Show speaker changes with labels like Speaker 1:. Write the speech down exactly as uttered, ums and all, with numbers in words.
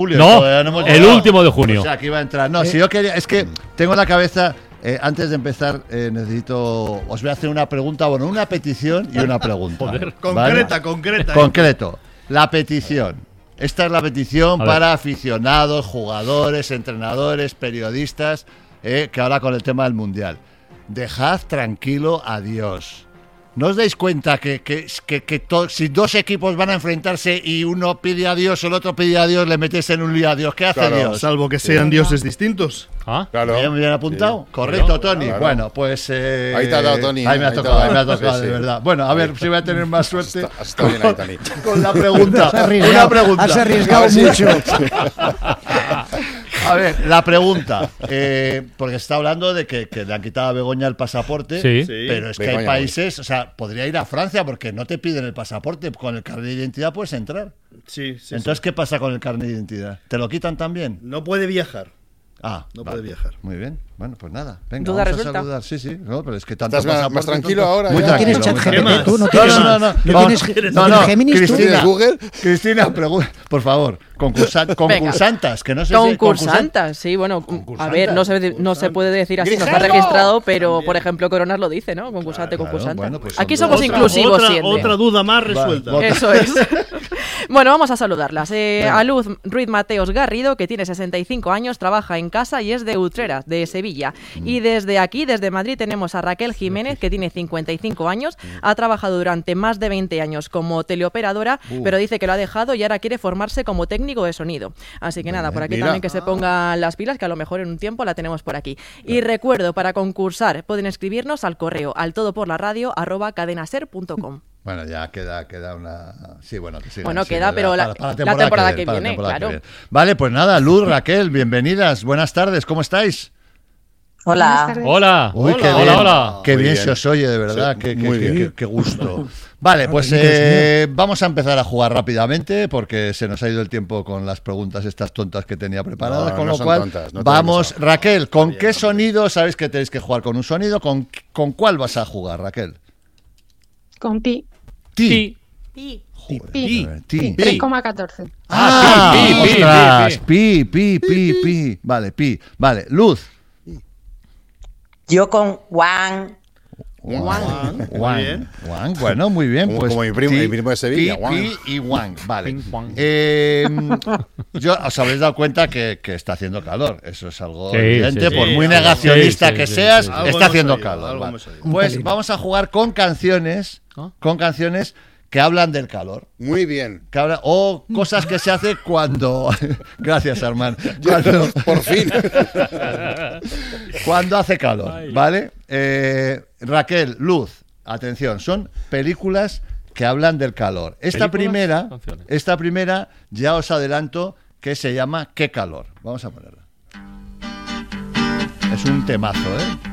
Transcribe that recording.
Speaker 1: Julio,
Speaker 2: no,
Speaker 1: no hemos
Speaker 2: el
Speaker 1: llegado.
Speaker 2: último de junio.
Speaker 1: O sea, que iba a entrar. No, si yo quería, es que tengo la cabeza. Eh, antes de empezar, eh, necesito. Os voy a hacer una pregunta, bueno, una petición y una pregunta.
Speaker 2: Joder.
Speaker 3: Concreta,
Speaker 1: ¿vale?
Speaker 3: concreta.
Speaker 1: Concreto. La petición. Esta es la petición
Speaker 2: A
Speaker 1: para
Speaker 2: ver.
Speaker 1: aficionados, jugadores, entrenadores, periodistas, eh, que ahora con el tema del Mundial. Dejad tranquilo a Dios. ¿No os dais cuenta que, que, que, que to, si dos equipos van a enfrentarse y uno pide a Dios, el otro pide a Dios, le metes en un lío a Dios? ¿Qué hace
Speaker 4: Claro.
Speaker 1: Dios?
Speaker 3: Salvo que sean dioses distintos.
Speaker 2: ¿Ah?
Speaker 4: Claro.
Speaker 1: ¿Bien, bien apuntado?
Speaker 4: Sí.
Speaker 1: Correcto,
Speaker 2: Claro,
Speaker 1: Tony.
Speaker 4: claro.
Speaker 1: Bueno, pues... Eh,
Speaker 4: Ahí te ha dado, Tony,
Speaker 1: Ahí me ha
Speaker 4: ahí te ha
Speaker 1: tocado,
Speaker 4: dado.
Speaker 1: ahí me ha tocado,
Speaker 4: Sí,
Speaker 1: de
Speaker 4: sí.
Speaker 1: verdad. Bueno, a ver si voy a tener más suerte.
Speaker 4: Está, está bien ahí, Tony.
Speaker 1: Con la pregunta.
Speaker 5: Has arriesgado,
Speaker 1: Una pregunta.
Speaker 5: has arriesgado
Speaker 1: A ver si-
Speaker 5: mucho.
Speaker 1: A ver, la pregunta. Eh, porque se está hablando de que, que le han quitado a Begoña el pasaporte.
Speaker 2: Sí.
Speaker 3: Sí.
Speaker 1: Pero es que
Speaker 4: Begoña,
Speaker 1: hay países, o sea, podría ir a Francia porque no te piden el pasaporte. Con el carnet de identidad puedes entrar.
Speaker 3: Sí, sí.
Speaker 1: Entonces,
Speaker 3: sí.
Speaker 1: ¿qué pasa con el carnet de identidad? ¿Te lo quitan también?
Speaker 3: No puede viajar.
Speaker 1: Ah,
Speaker 3: No
Speaker 1: vale.
Speaker 3: puede viajar.
Speaker 1: Muy bien. Bueno, pues nada. Venga,
Speaker 6: Duda
Speaker 1: vamos
Speaker 6: resuelta.
Speaker 1: a saludar. Sí, sí. No, pero es que tanto
Speaker 4: ¿Estás más-
Speaker 1: pasaporte,
Speaker 4: más tranquilo
Speaker 1: tanto-
Speaker 4: ahora
Speaker 1: Muy
Speaker 4: ya?
Speaker 5: ¿No
Speaker 1: tranquilo,
Speaker 5: tienes
Speaker 1: muy
Speaker 5: ChatGPT
Speaker 1: tranquilo.
Speaker 5: tú? ¿No
Speaker 1: No,
Speaker 5: tienes,
Speaker 1: no, no, no.
Speaker 5: ¿no
Speaker 1: Vamos-
Speaker 5: tienes,
Speaker 1: no,
Speaker 5: ¿no
Speaker 1: no,
Speaker 5: tienes Géminis tú?
Speaker 1: Cristina,
Speaker 4: ¿Tienes Google?
Speaker 1: Cristina, pregu- por favor, concursa- concursantas, que no sé si concursan-
Speaker 6: Concursantas, sí, bueno, a ver, no se, no se puede decir así, no está
Speaker 4: ¡Grijalvo!
Speaker 6: registrado, pero por ejemplo Coronas lo dice, ¿no? Concursante,
Speaker 1: Claro,
Speaker 6: concursante.
Speaker 1: bueno, pues
Speaker 6: Aquí
Speaker 1: son
Speaker 6: somos
Speaker 1: dos.
Speaker 6: inclusivos
Speaker 3: otra,
Speaker 6: siempre.
Speaker 3: otra duda más resuelta.
Speaker 1: Vale,
Speaker 6: Eso es. Bueno, vamos a saludarlas. Eh,
Speaker 1: Venga.
Speaker 6: a Luz Ruiz Mateos Garrido, que tiene sesenta y cinco años, trabaja en casa y es de Utrera, de Sevilla.
Speaker 1: Mm.
Speaker 6: Y desde aquí, desde Madrid, tenemos a Raquel Jiménez, que tiene cincuenta y cinco años, ha trabajado durante más de veinte años como teleoperadora,
Speaker 1: Uh.
Speaker 6: pero dice que lo ha dejado y ahora quiere formarse como técnico de sonido. Así que nada, por aquí
Speaker 1: mira.
Speaker 6: también que se pongan las pilas, que a lo mejor en un tiempo la tenemos por aquí. Y recuerdo, para concursar, pueden escribirnos al correo al todoporlaradio arroba cadenaser punto com.
Speaker 1: Bueno, ya queda, queda una... Sí, bueno, que sigan,
Speaker 6: Bueno,
Speaker 1: sí,
Speaker 6: queda,
Speaker 1: para-
Speaker 6: pero la-
Speaker 1: para
Speaker 6: la temporada que
Speaker 1: para la
Speaker 6: viene,
Speaker 1: temporada
Speaker 6: claro.
Speaker 1: viene. Vale, pues nada, Luz, Raquel, bienvenidas, buenas tardes, ¿cómo estáis?
Speaker 7: Hola.
Speaker 2: Hola.
Speaker 1: Uy, qué
Speaker 2: hola,
Speaker 1: bien,
Speaker 2: hola.
Speaker 1: qué
Speaker 4: Muy
Speaker 1: bien,
Speaker 4: bien.
Speaker 1: se os oye, de verdad,
Speaker 4: Sí,
Speaker 1: qué, qué-
Speaker 4: muy
Speaker 1: qué-
Speaker 4: bien.
Speaker 1: qué- qué gusto. Vale, pues eh, vamos a empezar a jugar rápidamente porque se nos ha ido el tiempo con las preguntas estas tontas que tenía preparadas,
Speaker 4: No,
Speaker 1: con
Speaker 4: no
Speaker 1: lo
Speaker 4: son
Speaker 1: cual
Speaker 4: tontas, no te
Speaker 1: vamos,
Speaker 4: hagas.
Speaker 1: Raquel, ¿con qué sonido? Sabéis que tenéis que jugar con un sonido, ¿con, con cuál vas a jugar, Raquel?
Speaker 7: Con pi.
Speaker 1: Ti.
Speaker 6: Sí.
Speaker 1: Joder,
Speaker 7: Pi.
Speaker 1: a ver, ti.
Speaker 7: tres coma catorce.
Speaker 1: Ah,
Speaker 2: pi, pi, pi,
Speaker 1: ostras,
Speaker 2: pi,
Speaker 1: pi, pi, pi, pi. Vale, pi. Vale, Luz.
Speaker 7: Yo con Juan.
Speaker 1: Juan.
Speaker 3: Muy bien.
Speaker 1: Juan, bueno, muy bien.
Speaker 4: Como-
Speaker 1: Pues
Speaker 4: como mi primo-
Speaker 1: Pi,
Speaker 4: mi primo de Sevilla,
Speaker 1: Pi,
Speaker 4: Juan.
Speaker 1: Pi y Juan, vale.
Speaker 2: Ping, Juan.
Speaker 1: Eh, yo os habréis dado cuenta que, que está haciendo calor. Eso es algo
Speaker 2: Sí,
Speaker 1: evidente,
Speaker 2: sí,
Speaker 1: por
Speaker 3: sí.
Speaker 1: muy
Speaker 3: Algo-
Speaker 1: negacionista
Speaker 2: sí, sí,
Speaker 1: que
Speaker 2: sí,
Speaker 1: seas,
Speaker 2: sí, sí.
Speaker 3: Algo
Speaker 1: está
Speaker 3: hemos
Speaker 1: haciendo
Speaker 3: oído,
Speaker 1: calor.
Speaker 3: algo
Speaker 1: vale.
Speaker 3: hemos oído.
Speaker 1: Pues
Speaker 5: pelín.
Speaker 1: vamos a jugar con canciones,
Speaker 2: ¿Ah?
Speaker 1: con canciones que hablan del calor.
Speaker 4: Muy bien.
Speaker 1: Que habla- o cosas que se hace cuando... Gracias, Armand. Cuando,
Speaker 4: Por fin.
Speaker 1: cuando hace calor,
Speaker 2: Ay.
Speaker 1: ¿vale? Eh, Raquel, Luz, atención, son películas que hablan del calor. Esta
Speaker 2: ¿Películas?
Speaker 1: primera,
Speaker 2: Canciones.
Speaker 1: esta primera, ya os adelanto que se llama ¿Qué calor? Vamos a ponerla. Es un temazo, ¿eh?